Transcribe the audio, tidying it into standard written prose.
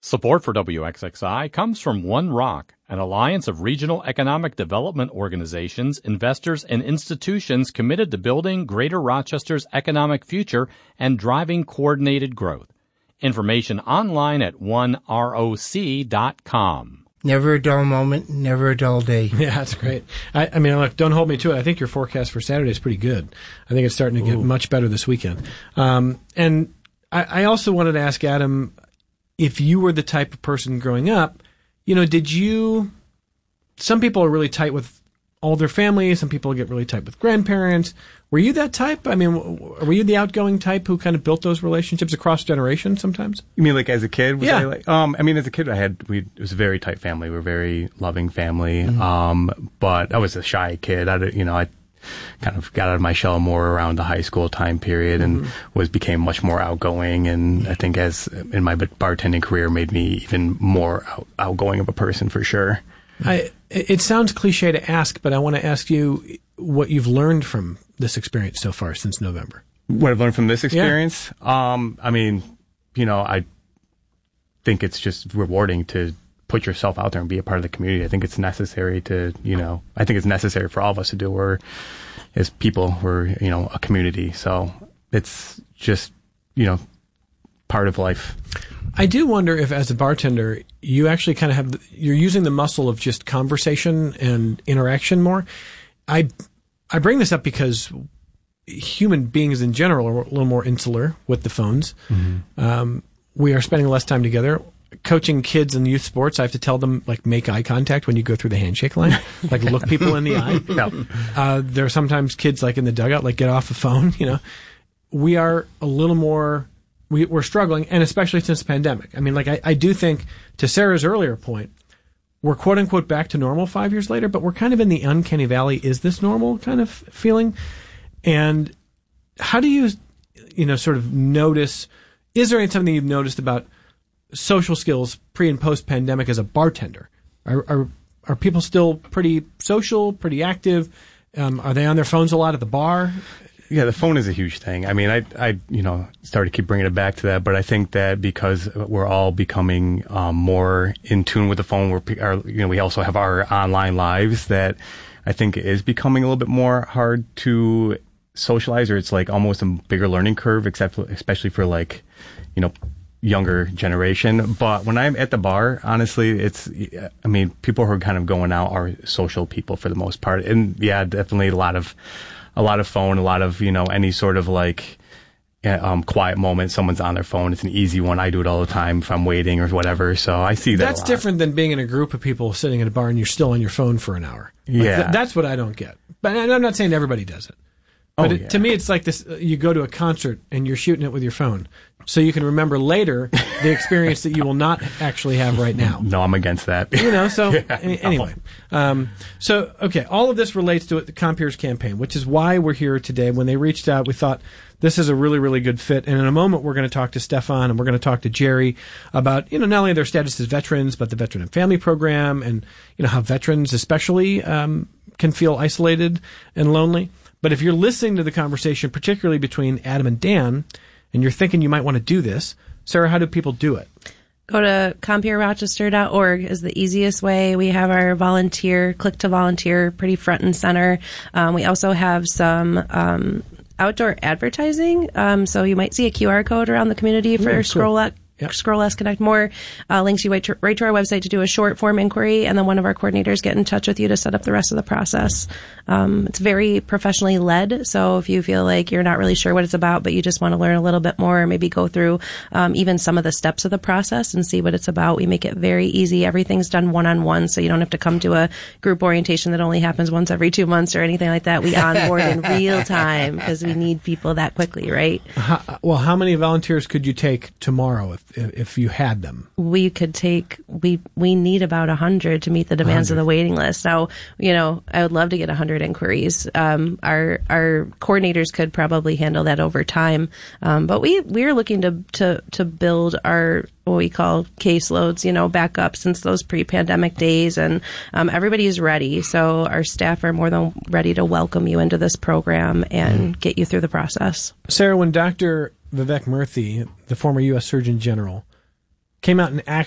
Support for WXXI comes from One Rock, an alliance of regional economic development organizations, investors, and institutions committed to building Greater Rochester's economic future and driving coordinated growth. Information online at oneroc.com. Never a dull moment, never a dull day. Yeah, that's great. I mean, look, don't hold me to it. I think your forecast for Saturday is pretty good. I think it's starting to get much better this weekend. And I also wanted to ask Adam, if you were the type of person growing up, some people are really tight with all their family. Some people get really tight with grandparents. Were you that type? I mean, were you the outgoing type who kind of built those relationships across generations sometimes? You mean like as a kid? Yeah. As a kid, it was a very tight family. We were a very loving family. Mm-hmm. But I was a shy kid. I kind of got out of my shell more around the high school time period and became much more outgoing. And I think as in my bartending career made me even more outgoing of a person for sure. It sounds cliche to ask, but I want to ask you what you've learned from this experience so far since November. What I've learned from this experience? Yeah. I think it's just rewarding to put yourself out there and be a part of the community. I think it's necessary for all of us to do. We're, as people, we're, a community. So it's just, part of life. I do wonder if, as a bartender, you actually kind of you're using the muscle of just conversation and interaction more. I bring this up because human beings in general are a little more insular with the phones. Mm-hmm. We are spending less time together. Coaching kids in youth sports, I have to tell them, make eye contact when you go through the handshake line. Look people in the eye. Yeah. There are sometimes kids, in the dugout, get off the phone, We are a little more... We're struggling, and especially since the pandemic. I mean, I do think, to Sarah's earlier point, we're quote-unquote back to normal 5 years later, but we're kind of in the uncanny valley, is this normal kind of feeling? And how do you, sort of notice, is there something you've noticed about social skills pre- and post-pandemic as a bartender? Are people still pretty social, pretty active? Are they on their phones a lot at the bar? Yeah, the phone is a huge thing. I mean, I started to keep bringing it back to that, but I think that because we're all becoming more in tune with the phone, we also have our online lives, that I think it is becoming a little bit more hard to socialize, or it's almost a bigger learning curve, especially for younger generation. But when I'm at the bar, honestly, people who are kind of going out are social people for the most part, and yeah, definitely a lot of phone, a lot of, any sort of quiet moment. Someone's on their phone. It's an easy one. I do it all the time if I'm waiting or whatever. So I see that. That's different than being in a group of people sitting at a bar and you're still on your phone for an hour. Yeah. That's what I don't get. But I'm not saying everybody does it. But to me, it's like this, you go to a concert and you're shooting it with your phone. So you can remember later the experience that you will not actually have right now. No, I'm against that. Anyway. All of this relates to the Compeers campaign, which is why we're here today. When they reached out, we thought this is a really, really good fit. And in a moment, we're going to talk to Stefan and we're going to talk to Jerry about, not only their status as veterans, but the Veteran and Family Program and, how veterans especially can feel isolated and lonely. But if you're listening to the conversation, particularly between Adam and Dan, and you're thinking you might want to do this, Sarah, how do people do it? Go to CompierRochester.org is the easiest way. We have our click to volunteer pretty front and center. We also have some outdoor advertising. So you might see a QR code around the community for Scroll Less Connect More, links you right to our website to do a short form inquiry, and then one of our coordinators get in touch with you to set up the rest of the process. It's very professionally led, so if you feel like you're not really sure what it's about, but you just want to learn a little bit more, or maybe go through even some of the steps of the process and see what it's about, we make it very easy. Everything's done one-on-one, so you don't have to come to a group orientation that only happens once every 2 months or anything like that. We onboard in real time because we need people that quickly, right? How many volunteers could you take tomorrow if you had them? We could take, we need about 100 to meet the demands of the waiting list. So, I would love to get 100 inquiries. Our coordinators could probably handle that over time. But we're looking to build our, what we call caseloads, back up since those pre-pandemic days. And everybody is ready. So our staff are more than ready to welcome you into this program and get you through the process. Sarah, when Dr. Vivek Murthy, the former U.S. Surgeon General, came out and